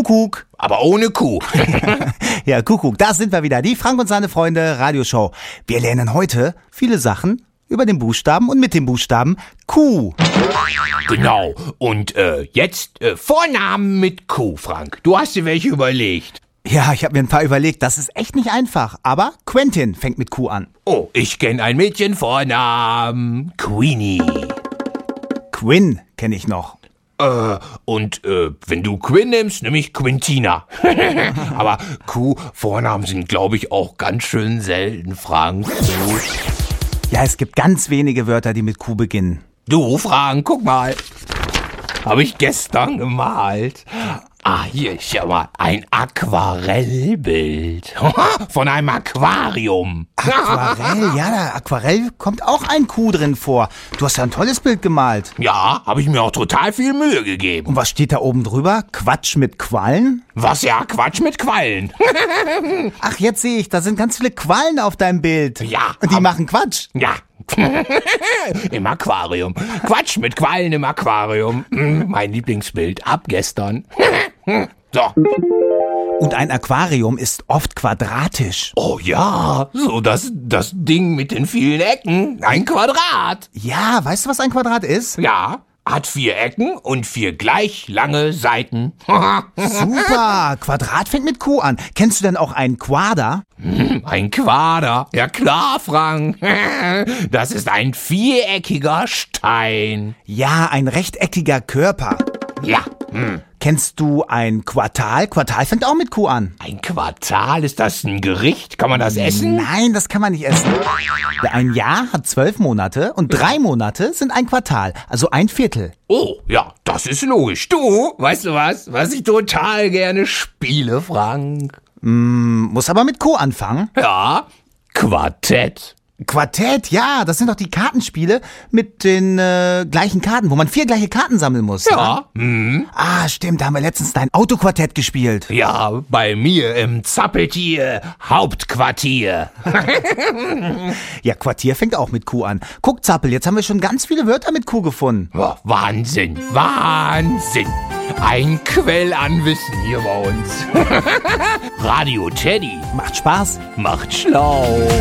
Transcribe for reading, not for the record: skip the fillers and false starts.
Kuckuck. Aber ohne Kuh. Ja, Kuckuck, da sind wir wieder. Die Frank und seine Freunde Radioshow. Wir lernen heute viele Sachen über den Buchstaben und mit dem Buchstaben Q. Genau. Und jetzt Vornamen mit Q, Frank. Du hast dir welche überlegt. Ja, ich habe mir ein paar überlegt. Das ist echt nicht einfach. Aber Quentin fängt mit Q an. Oh, ich kenne ein Mädchenvornamen. Queenie. Quinn kenne ich noch. Und wenn du Quinn nimmst, nehme ich Quintina. Aber Q-Vornamen sind, glaube ich, auch ganz schön selten, Frank. Ja, es gibt ganz wenige Wörter, die mit Q beginnen. Du, Frank, guck mal. Habe ich gestern gemalt. Ah, hier ist ja mal ein Aquarellbild. Von einem Aquarium. Aquarell, ja, da Aquarell kommt auch ein Q drin vor. Du hast ja ein tolles Bild gemalt. Ja, habe ich mir auch total viel Mühe gegeben. Und was steht da oben drüber? Quatsch mit Quallen? Was ja, Quatsch mit Quallen. Ach, jetzt sehe ich, da sind ganz viele Quallen auf deinem Bild. Ja. Und die machen Quatsch. Ja. Im Aquarium. Quatsch mit Quallen im Aquarium. Mein Lieblingsbild ab gestern. So. Und ein Aquarium ist oft quadratisch. Oh ja, so das Ding mit den vielen Ecken. Ein Quadrat. Ja, weißt du, was ein Quadrat ist? Ja, hat 4 Ecken und 4 gleich lange Seiten. Super, Quadrat fängt mit Q an. Kennst du denn auch einen Quader? Ein Quader. Ja klar, Frank. Das ist ein viereckiger Stein. Ja, ein rechteckiger Körper. Ja. Kennst du ein Quartal? Quartal fängt auch mit Q an. Ein Quartal, ist das ein Gericht? Kann man das essen? Nein, das kann man nicht essen. Ein Jahr hat 12 Monate und 3 Monate sind ein Quartal, also ein Viertel. Oh, ja, das ist logisch. Du, weißt du was ich total gerne spiele, Frank? Muss aber mit Q anfangen. Ja, Quartett. Quartett, ja, das sind doch die Kartenspiele mit den gleichen Karten, wo man 4 gleiche Karten sammeln muss. Ja. Ah, stimmt, da haben wir letztens ein Autoquartett gespielt. Ja, bei mir im Zappeltier Hauptquartier. Ja, Quartier fängt auch mit Q an. Guck, Zappel, jetzt haben wir schon ganz viele Wörter mit Q gefunden. Oh, Wahnsinn, Wahnsinn. Ein Quell an Wissen hier bei uns. Radio Teddy Macht Spaß. macht schlau.